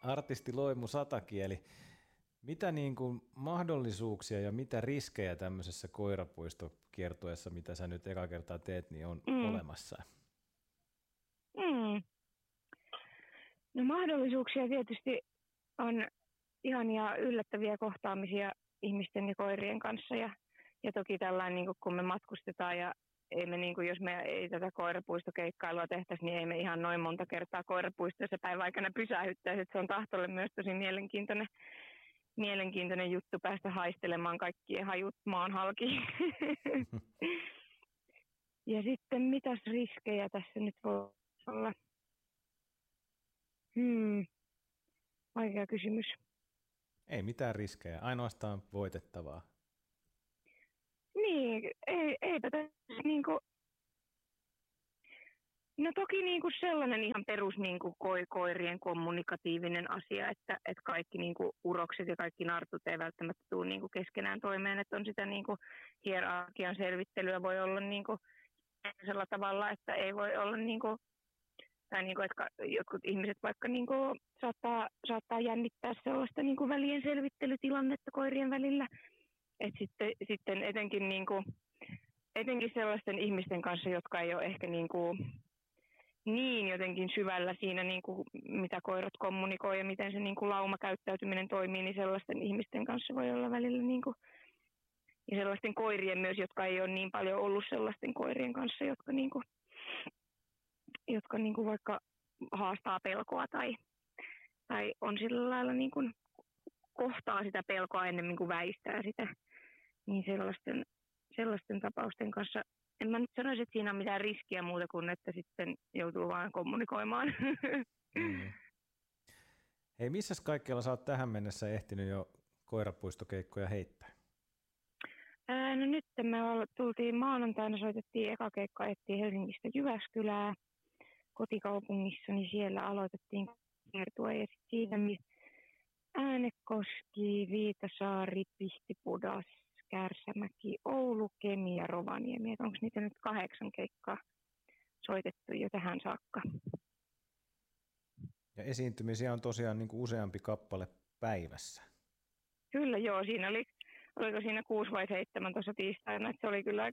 artisti Loimu Satakieli. Mitä niin kuin mahdollisuuksia ja mitä riskejä tämmöisessä koirapuistokiertueessa, mitä sä nyt eka kertaa teet, niin on olemassa? No mahdollisuuksia tietysti on ihania yllättäviä kohtaamisia ihmisten ja koirien kanssa ja toki tällainen, niin kun me matkustetaan ja ei me, niin kuin, jos me ei tätä koirapuistokeikkailua tehtäisi, niin ei me ihan noin monta kertaa koirapuistossa päivän aikana pysähyttäisi. Se on tahtolle myös tosi mielenkiintoinen juttu päästä haistelemaan kaikkien hajut maan halki. Ja sitten mitäs riskejä tässä nyt voi olla? Vaikea kysymys. Ei mitään riskejä, ainoastaan voitettavaa. Niin, eipä tässä niinku... No toki niinku sellainen ihan perus niinku koirien kommunikatiivinen asia, että kaikki niinku urokset ja kaikki nartut ei välttämättä tule niinku keskenään toimeen, että on sitä niinku hierarkian selvittelyä voi olla niinku sellaisella tavalla, että ei voi olla niinku, tai niinku, että jotkut ihmiset vaikka niinku saattaa jännittää sellaista niinku välien selvittelytilannetta koirien välillä, että sitten etenkin sellaisten ihmisten kanssa, jotka ei ole ehkä niinku niin jotenkin syvällä siinä, niin kuin, mitä koirat kommunikoi ja miten se niin kuin laumakäyttäytyminen toimii, niin sellaisten ihmisten kanssa voi olla välillä, niin kuin, ja sellaisten koirien myös, jotka ei ole niin paljon ollut sellaisten koirien kanssa, jotka niin kuin vaikka haastaa pelkoa tai on sillä lailla niin kuin kohtaa sitä pelkoa ennemmin kuin väistää sitä, niin sellaisten tapausten kanssa en mä nyt sanoisi, että siinä on mitään riskiä muuta kuin, että sitten joutuu vaan kommunikoimaan. Hei, missäs kaikkialla sä oot tähän mennessä ehtinyt jo koirapuistokeikkoja heittää? No nyt me tultiin maanantaina, soitettiin eka keikka, ajettiin Helsingistä Jyväskylää kotikaupungissa, niin siellä aloitettiin kiertue ja sitten siitä Äänekoski, Viitasaari, Pihtipudas, Kärsämäki, Oulu, Kemi ja Rovaniemi. Onko niitä nyt 8 keikkaa soitettu jo tähän saakka? Ja esiintymisiä on tosiaan niin kuin useampi kappale päivässä. Kyllä joo, siinä oliko siinä 6 vai 7 tuossa tiistaina, että se oli kyllä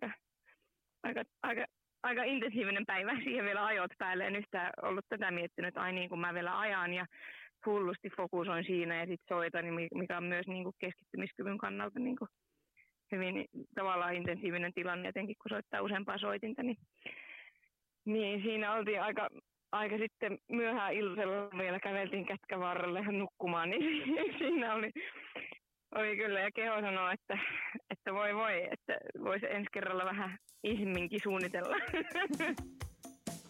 aika intensiivinen päivä. Siihen vielä ajot päälle, en yhtään ollut tätä miettinyt, että ai niin kuin mä vielä ajan ja hullusti fokusoin siinä ja sitten soitan, mikä on myös niin kuin keskittymiskyvyn kannalta niin kuin hyvin tavallaan intensiivinen tilanne, etenkin kun soittaa useampaa soitinta, niin siinä oltiin aika sitten myöhään iltasella vielä käveltiin Kätkävarrelle nukkumaan, niin siinä oli kyllä, ja keho sanoo, että voi, että voisi ensi kerralla vähän ihminkin suunnitella.